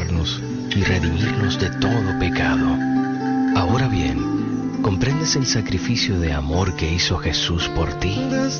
salvarnos y redimirnos de todo pecado. Ahora bien, ¿comprendes el sacrificio de amor que hizo Jesús por ti?